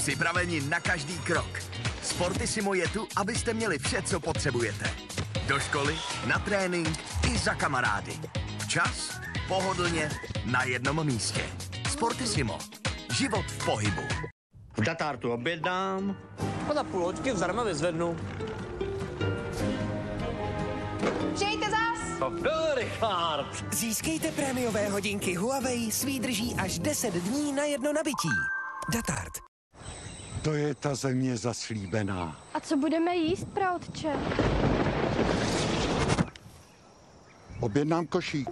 Připraveni na každý krok. Sportissimo je tu, abyste měli vše, co potřebujete. Do školy, na trénink i za kamarády. Včas, pohodlně, na jednom místě. Sportissimo. Život v pohybu. V Datartu objednám. A za půl hoďky zdarma vyzvednu. Přijďte zas! To byl Richard. Získejte prémiové hodinky Huawei s výdrží až 10 dní na jedno nabití. Datart. To je ta země zaslíbená. A co budeme jíst, praotče? Objednám košík.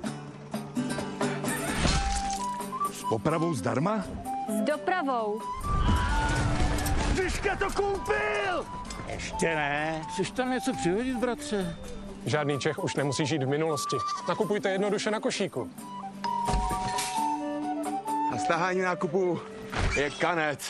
S popravou zdarma? S dopravou. Tyška to koupil! Ještě ne. Chceš tam něco přihodit, bratře? Žádný Čech už nemusí žít v minulosti. Nakupujte jednoduše na košíku. A stahání nákupu je kanec.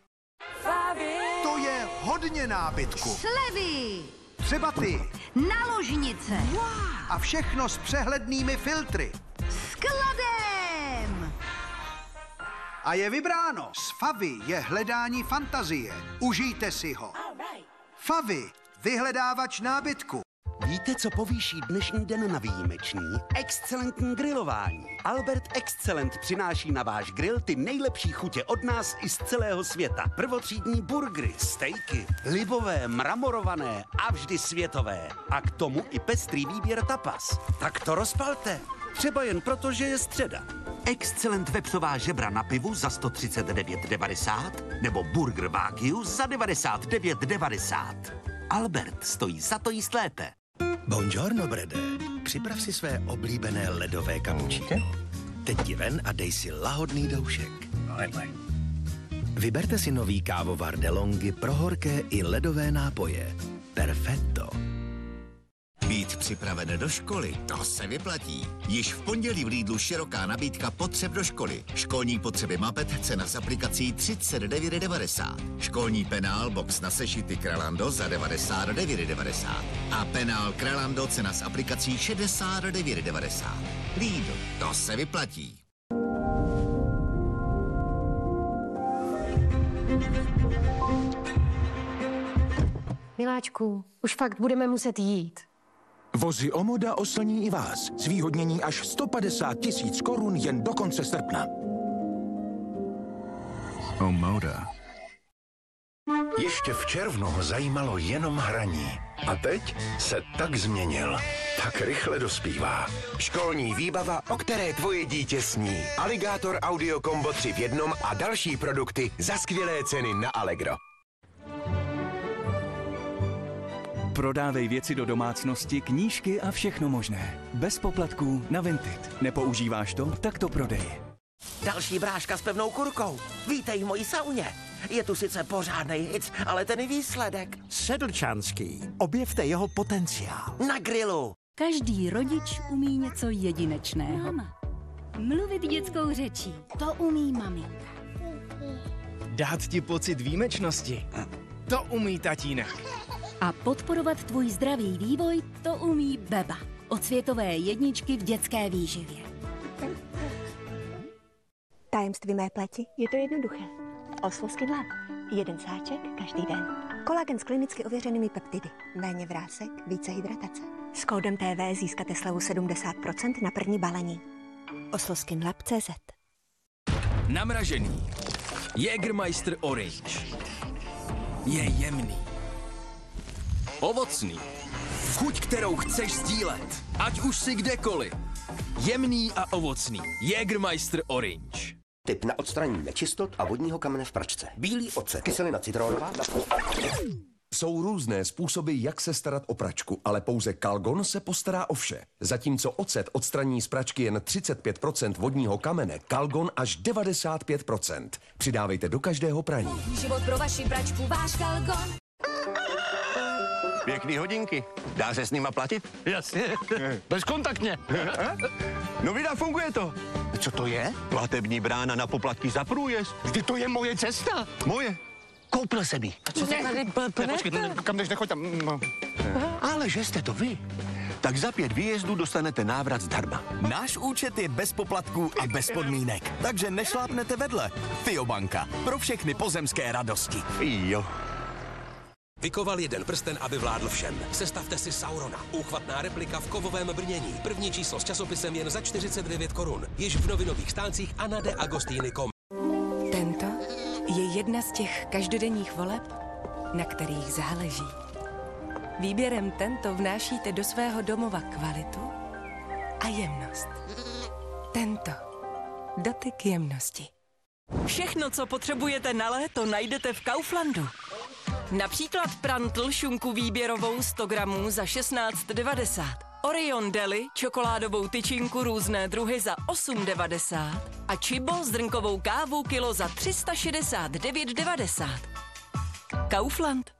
To je hodně nábytku. Slevy, Třeba ty. naložnice, A všechno s přehlednými filtry. skladem. A je vybráno. S Favy je hledání fantazie. Užijte si ho. Favy, vyhledávač nábytku. Víte, co povýší dnešní den na výjimečný? Excelentní grilování. Albert Excellent přináší na váš grill ty nejlepší chutě od nás i z celého světa. Prvotřídní burgery, stejky, libové, mramorované a vždy světové. A k tomu i pestrý výběr tapas. Tak to rozpalte. Třeba jen proto, že je středa. Excellent vepřová žebra na pivu za 139,90 nebo burger Wagyu za 99,90. Albert stojí za to jíst lépe. Buongiorno, Brede. Připrav si své oblíbené ledové kapučíno. Teď ti ven a dej si lahodný doušek. Vyberte si nový kávovar DeLonghi pro horké i ledové nápoje. Perfetto. Být připraven do školy, to se vyplatí. Již v pondělí v Lidlu široká nabídka potřeb do školy. Školní potřeby mapet, cena s aplikací 39,90. Školní penál box na sešity Kralando za 99,90. A penál Kralando, cena s aplikací 69,90. Lidl, to se vyplatí. Miláčku, už fakt budeme muset jít. Vozy Omoda oslní i vás. Zvýhodnění až 150 000 korun jen do konce srpna. Omoda. Ještě v červnu ho zajímalo jenom hraní. A teď se tak změnil. Tak rychle dospívá. Školní výbava, o které tvoje dítě sní. Alligator Audio Combo 3 v jednom a další produkty za skvělé ceny na Allegro. Prodávej věci do domácnosti, knížky a všechno možné. Bez poplatků na Vinted. Nepoužíváš to? Tak to prodej. Další bráška s pevnou kurkou. Vítej v mojí sauně. Je tu sice pořádnej hic, ale ten výsledek. Sedlčanský. Objevte jeho potenciál. Na grilu. Každý rodič umí něco jedinečného. Mama. Mluvit dětskou řečí. To umí maminka. Dát ti pocit výjimečnosti. To umí tatínek. A podporovat tvůj zdravý vývoj, to umí Beba. Od světové jedničky v dětské výživě. Tajemství mé pleti? Je to jednoduché. Oslo Skin Lab. Jeden sáček každý den. Kolagen s klinicky ověřenými peptidy. Méně vrásek, více hydratace. S kódem TV získáte slevu 70% na první balení. osloskinlab.cz. Namražený. Jägermeister Orange. Je jemný. Ovocný. Chuť, kterou chceš sdílet. Ať už si kdekoliv. Jemný a ovocný. Jägermeister Orange. Tip na odstranění nečistot a vodního kamene v pračce. Bílý ocet, kyselina citronová. Jsou různé způsoby, jak se starat o pračku, ale pouze Calgon se postará o vše. Zatímco ocet odstraní z pračky jen 35% vodního kamene, Calgon až 95%. Přidávejte do každého praní. Život pro vaši pračku, váš Calgon. Pěkný hodinky. Dá se s nima platit? Jasně. Bezkontaktně. No vida, funguje to. Co to je? Platební brána na poplatky za průjezd. Vždyť to je moje cesta. Moje. Koupil jsem ji. A co se tady Počkej, kam jdeš, nechoď tam. Ale že jste to vy. tak za 5 výjezdů dostanete návrat zdarma. Náš účet je bez poplatků a bez podmínek, takže nešlápnete vedle. FIObanka. Pro všechny pozemské radosti. Jo. Vykoval jeden prsten, aby vládl všem. Sestavte si Saurona. Úchvatná replika v kovovém brnění. První číslo s časopisem jen za 49 korun. Již v novinových stáncích a na deagostini.com. Tento je jedna z těch každodenních voleb, na kterých záleží. Výběrem Tento vnášíte do svého domova kvalitu a jemnost. Tento. Dotyk jemnosti. Všechno, co potřebujete na léto, najdete v Kauflandu. Například prantl šunku výběrovou 100 gramů za 16,90. Orion Deli čokoládovou tyčinku různé druhy za 8,90. A Chibo zrnkovou kávu kilo za 369,90. Kaufland.